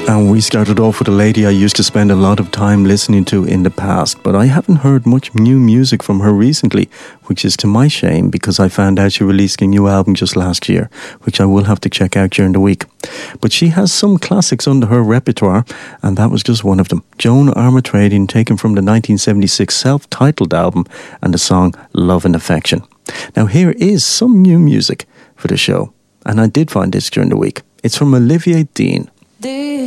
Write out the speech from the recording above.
And we started off with a lady I used to spend a lot of time listening to in the past, but I haven't heard much new music from her recently, which is to my shame because I found out she released a new album just last year, which I will have to check out during the week. But she has some classics under her repertoire, and that was just one of them. Joan Armatrading, taken from the 1976 self-titled album, and the song Love and Affection. Now here is some new music for the show, and I did find this during the week. It's from Olivia Dean.